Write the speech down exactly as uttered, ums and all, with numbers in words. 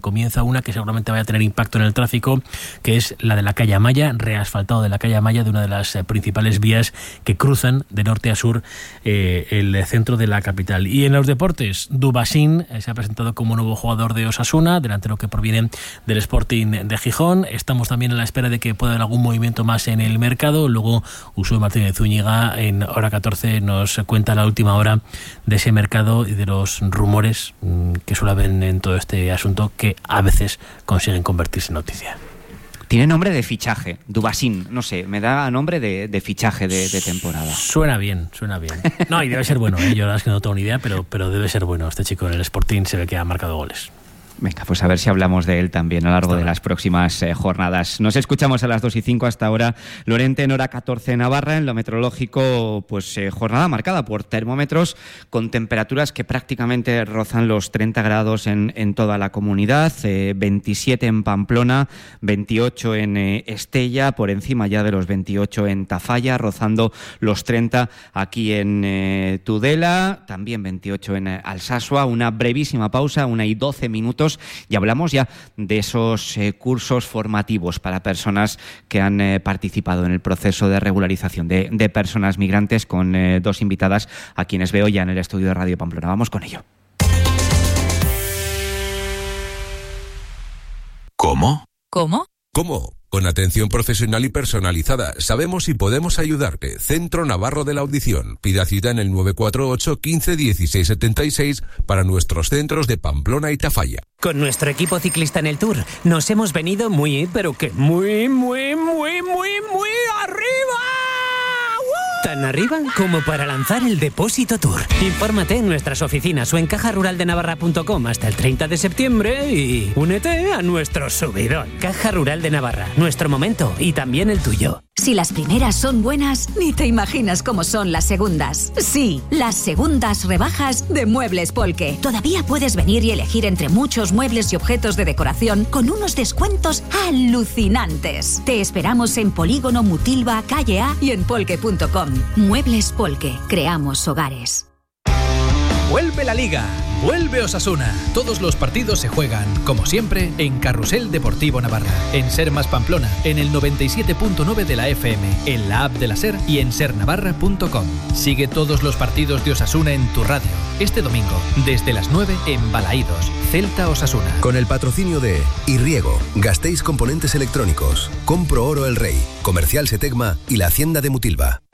Comienza una que seguramente vaya a tener impacto en el tráfico, que es la de la calle Amaya, reasfaltado de la calle Amaya, de una de las eh, principales vías que cruzan de norte a sur eh, el centro de la capital. Y en los deportes, Dubasín eh, se ha presentado como nuevo jugador de Osasuna, delantero que proviene del Sporting de Gijón. Estamos también a la espera de que pueda haber algún movimiento más en el mercado. Luego, Usué Martínez Zúñiga, en hora catorce, nos cuenta la última hora de ese mercado y de los rumores mmm, que suele haber en todo este asunto, que a veces consiguen convertirse en noticia. Tiene nombre de fichaje, Dubasín, no sé, me da nombre de, de fichaje de, de temporada. Suena bien, suena bien. No, y debe ser bueno, ¿eh? Yo la verdad es que no tengo ni idea, pero, pero debe ser bueno. Este chico en el Sporting se ve que ha marcado goles. Venga, pues a ver si hablamos de él también a lo largo de las próximas eh, jornadas. Nos escuchamos a las dos y cinco hasta ahora. Lorente, en hora catorce Navarra, en lo meteorológico, pues eh, jornada marcada por termómetros con temperaturas que prácticamente rozan los treinta grados en, en toda la comunidad, eh, veintisiete en Pamplona, veintiocho en eh, Estella, por encima ya de los veintiocho en Tafalla, rozando los treinta aquí en eh, Tudela, también veintiocho en eh, Alsasua. Una brevísima pausa, una y doce minutos. Y hablamos ya de esos eh, cursos formativos para personas que han eh, participado en el proceso de regularización de, de personas migrantes, con eh, dos invitadas a quienes veo ya en el estudio de Radio Pamplona. Vamos con ello. ¿Cómo? ¿Cómo? ¿Cómo? Con atención profesional y personalizada. Sabemos y podemos ayudarte. Centro Navarro de la Audición. Pida cita en el nueve cuatro ocho, quince, dieciséis setenta y seis para nuestros centros de Pamplona y Tafalla. Con nuestro equipo ciclista en el Tour nos hemos venido muy, pero que muy, muy, muy, muy, muy arriba. ¡Uh! Tan arriba como para lanzar el Depósito Tour. Infórmate en nuestras oficinas o en caja rural de navarra punto com hasta el treinta de septiembre y únete a nuestro subidón. Caja Rural de Navarra, nuestro momento y también el tuyo. Si las primeras son buenas, ni te imaginas cómo son las segundas. Sí, las segundas rebajas de Muebles Polke. Todavía puedes venir y elegir entre muchos muebles y objetos de decoración con unos descuentos alucinantes. Te esperamos en Polígono Mutilva, calle A y en polke punto com. Muebles Polke. Creamos hogares. Vuelve la Liga, vuelve Osasuna. Todos los partidos se juegan, como siempre, en Carrusel Deportivo Navarra, en Ser Más Pamplona, en el noventa y siete punto nueve de la F M, en la app de la Ser y en ser navarra punto com. Sigue todos los partidos de Osasuna en tu radio. Este domingo, desde las nueve, en Balaídos, Celta Osasuna. Con el patrocinio de Irriego, Gasteiz Componentes Electrónicos, Compro Oro El Rey, Comercial Setecma y la Hacienda de Mutilva.